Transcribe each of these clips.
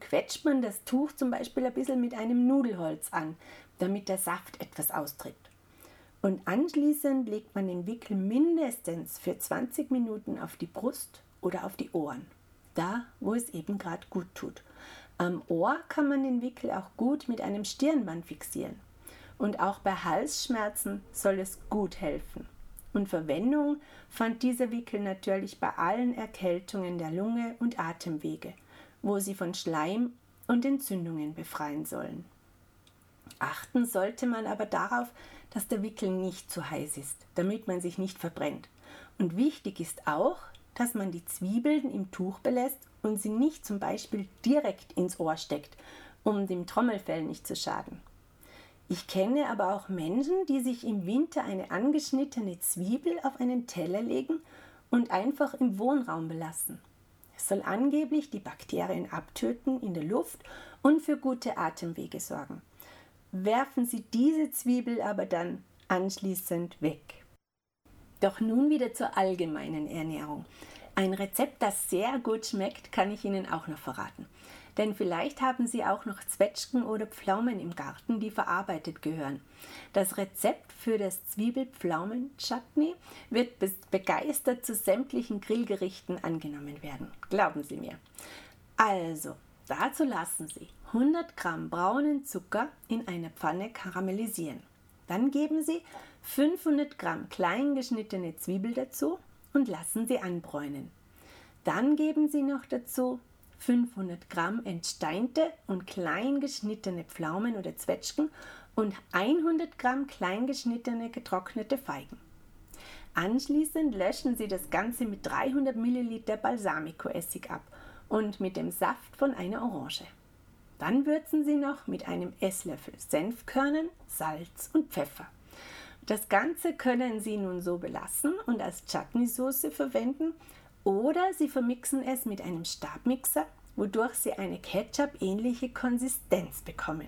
quetscht man das Tuch zum Beispiel ein bisschen mit einem Nudelholz an, damit der Saft etwas austritt. Und anschließend legt man den Wickel mindestens für 20 Minuten auf die Brust oder auf die Ohren, da wo es eben gerade gut tut. Am Ohr kann man den Wickel auch gut mit einem Stirnband fixieren. Und auch bei Halsschmerzen soll es gut helfen. Und Verwendung fand dieser Wickel natürlich bei allen Erkältungen der Lunge und Atemwege, wo sie von Schleim und Entzündungen befreien sollen. Achten sollte man aber darauf, dass der Wickel nicht zu heiß ist, damit man sich nicht verbrennt. Und wichtig ist auch, dass man die Zwiebeln im Tuch belässt und sie nicht zum Beispiel direkt ins Ohr steckt, um dem Trommelfell nicht zu schaden. Ich kenne aber auch Menschen, die sich im Winter eine angeschnittene Zwiebel auf einen Teller legen und einfach im Wohnraum belassen. Es soll angeblich die Bakterien abtöten in der Luft und für gute Atemwege sorgen. Werfen Sie diese Zwiebel aber dann anschließend weg. Doch nun wieder zur allgemeinen Ernährung. Ein Rezept, das sehr gut schmeckt, kann ich Ihnen auch noch verraten. Denn vielleicht haben Sie auch noch Zwetschgen oder Pflaumen im Garten, die verarbeitet gehören. Das Rezept für das Zwiebel-Pflaumen-Chutney wird begeistert zu sämtlichen Grillgerichten angenommen werden. Glauben Sie mir. Also, dazu lassen Sie 100 Gramm braunen Zucker in einer Pfanne karamellisieren. Dann geben Sie 500 Gramm klein geschnittene Zwiebel dazu und lassen sie anbräunen. Dann geben Sie noch dazu 500 Gramm entsteinte und klein geschnittene Pflaumen oder Zwetschgen und 100 Gramm klein geschnittene getrocknete Feigen. Anschließend löschen Sie das Ganze mit 300 Milliliter Balsamico-Essig ab und mit dem Saft von einer Orange. Dann würzen Sie noch mit einem Esslöffel Senfkörnern, Salz und Pfeffer. Das Ganze können Sie nun so belassen und als Chutney-Soße verwenden oder Sie vermixen es mit einem Stabmixer, wodurch Sie eine Ketchup-ähnliche Konsistenz bekommen.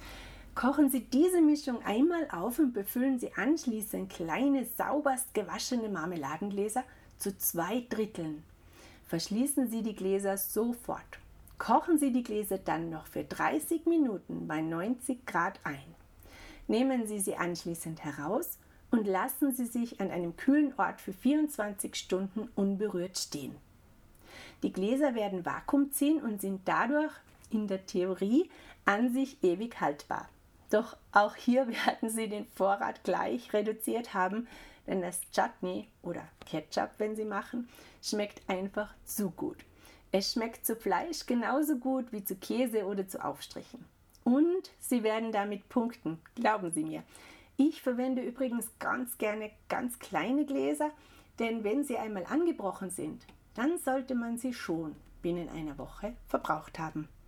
Kochen Sie diese Mischung einmal auf und befüllen Sie anschließend kleine, sauberst gewaschene Marmeladengläser zu 2/3. Verschließen Sie die Gläser sofort. Kochen Sie die Gläser dann noch für 30 Minuten bei 90 Grad ein. Nehmen Sie sie anschließend heraus und lassen Sie sich an einem kühlen Ort für 24 Stunden unberührt stehen. Die Gläser werden Vakuum ziehen und sind dadurch in der Theorie an sich ewig haltbar. Doch auch hier werden Sie den Vorrat gleich reduziert haben, denn das Chutney oder Ketchup, wenn Sie machen, schmeckt einfach zu gut. Es schmeckt zu Fleisch genauso gut wie zu Käse oder zu Aufstrichen. Und Sie werden damit punkten, glauben Sie mir. Ich verwende übrigens ganz gerne ganz kleine Gläser, denn wenn sie einmal angebrochen sind, dann sollte man sie schon binnen einer Woche verbraucht haben.